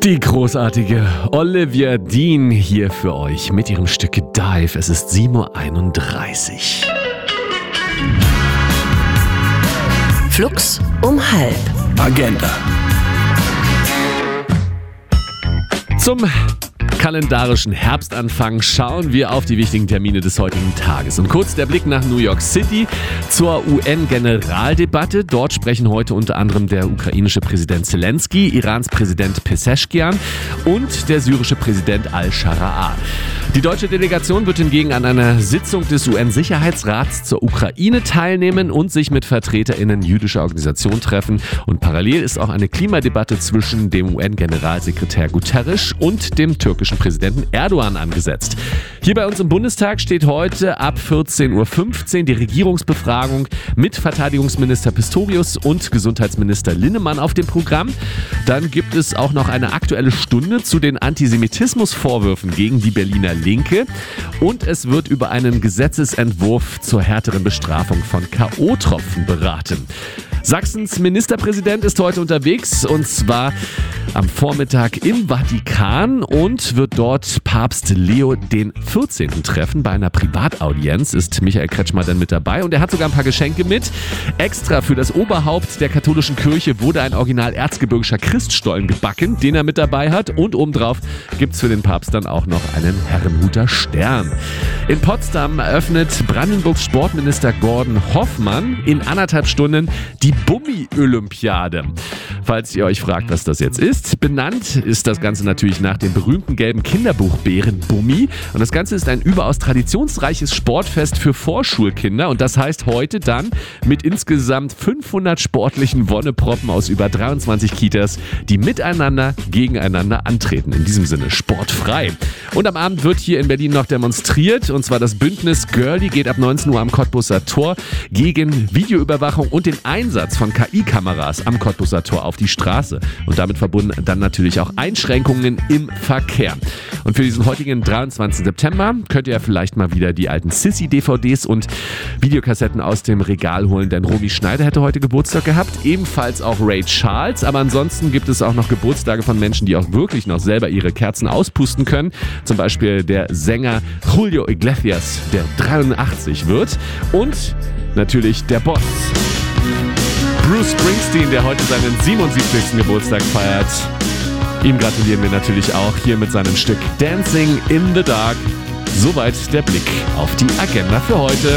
Die großartige Olivia Dean hier für euch mit ihrem Stück Dive. Es ist 7.31 Uhr. Flux um halb. Agenda. Zum kalendarischen Herbstanfang schauen wir auf die wichtigen Termine des heutigen Tages. Und kurz der Blick nach New York City zur UN-Generaldebatte. Dort sprechen heute unter anderem der ukrainische Präsident Zelensky, Irans Präsident Pezeshkian und der syrische Präsident Al-Shara'a. Die deutsche Delegation wird hingegen an einer Sitzung des UN-Sicherheitsrats zur Ukraine teilnehmen und sich mit VertreterInnen jüdischer Organisationen treffen. Und parallel ist auch eine Klimadebatte zwischen dem UN-Generalsekretär Guterres und dem türkischen Präsidenten Erdogan angesetzt. Hier bei uns im Bundestag steht heute ab 14.15 Uhr die Regierungsbefragung mit Verteidigungsminister Pistorius und Gesundheitsminister Linnemann auf dem Programm. Dann gibt es auch noch eine aktuelle Stunde zu den Antisemitismusvorwürfen gegen die Berliner Linke und es wird über einen Gesetzesentwurf zur härteren Bestrafung von K.O.-Tropfen beraten. Sachsens Ministerpräsident ist heute unterwegs und zwar am Vormittag im Vatikan und wird dort Papst Leo XIV. Treffen. Bei einer Privataudienz ist Michael Kretschmer dann mit dabei und er hat sogar ein paar Geschenke mit. Extra für das Oberhaupt der katholischen Kirche wurde ein original erzgebirgischer Christstollen gebacken, den er mit dabei hat und obendrauf gibt es für den Papst dann auch noch einen Herrenhuter Stern. In Potsdam eröffnet Brandenburgs Sportminister Gordon Hoffmann in 1,5 Stunden die Bummi-Olympiade. Falls ihr euch fragt, was das jetzt ist, benannt ist das Ganze natürlich nach dem berühmten gelben Kinderbuchbären Bummi. Und das Ganze ist ein überaus traditionsreiches Sportfest für Vorschulkinder. Und das heißt heute dann mit insgesamt 500 sportlichen Wonneproppen aus über 23 Kitas, die miteinander gegeneinander antreten. In diesem Sinne sportfrei. Und am Abend wird hier in Berlin noch demonstriert. Und zwar das Bündnis Girlie geht ab 19 Uhr am Cottbusser Tor gegen Videoüberwachung und den Einsatz von KI-Kameras am Cottbusser Tor auf die Straße. Und damit verbunden dann natürlich auch Einschränkungen im Verkehr. Und für diesen heutigen 23. September könnt ihr ja vielleicht mal wieder die alten Sissy-DVDs und Videokassetten aus dem Regal holen, denn Romy Schneider hätte heute Geburtstag gehabt, ebenfalls auch Ray Charles, aber ansonsten gibt es auch noch Geburtstage von Menschen, die auch wirklich noch selber ihre Kerzen auspusten können. Zum Beispiel der Sänger Julio Iglesias, der 83 wird und natürlich der Boss Bruce Springsteen, der heute seinen 77. Geburtstag feiert. Ihm gratulieren wir natürlich auch hier mit seinem Stück Dancing in the Dark. Soweit der Blick auf die Agenda für heute.